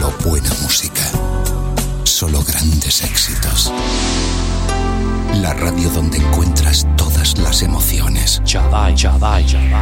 Solo buena música. Solo grandes éxitos. La radio donde encuentras todas las emociones. Chadai, Chadai, Chadai.